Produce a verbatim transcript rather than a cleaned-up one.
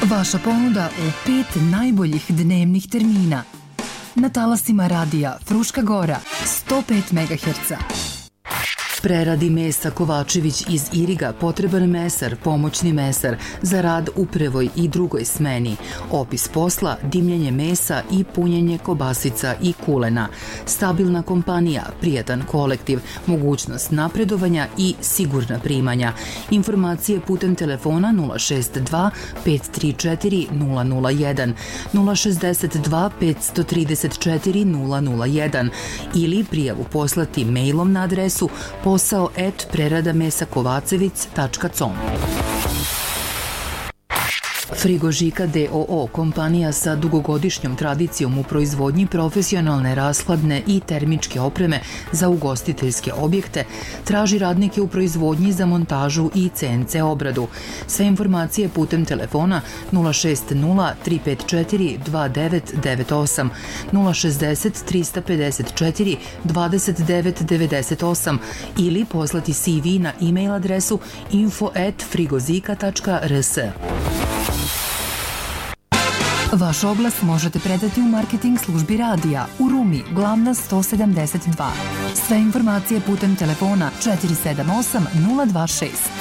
Vaša ponuda u pet najboljih dnevnih termina. Na talasima radija Fruška Gora, sto pet megaherca. Preradi mesa Kovačević iz Iriga potreban mesar, pomoćni mesar za rad u prvoj i drugoj smeni. Opis posla, dimljenje mesa i punjenje kobasica i kulena. Stabilna kompanija, prijatan kolektiv, mogućnost napredovanja i sigurna primanja. Informacije putem telefona nula šest dva pet tri četiri nula nula jedan, nula šest dva pet tri četiri nula nula jedan ili prijavu poslati mailom na adresu posao et preradamesa-kovacevic tačka com. Frigožika d o o, kompanija sa dugogodišnjom tradicijom u proizvodnji profesionalne rashladne i termičke opreme za ugostiteljske objekte, traži radnike u proizvodnji za montažu i ce en ce obradu. Sve informacije putem telefona nula šest nula tri pet četiri dva devet devet osam, nula šest nula tri pet četiri dvadeset devet devedeset osam ili poslati ce ve na e-mail adresu info at frigozika tačka r s. Vaš oglas možete predati u marketing službi radija u Rumi, glavna sto sedamdeset dva. Sve informacije putem telefona četiri sedam osam nula dva šest.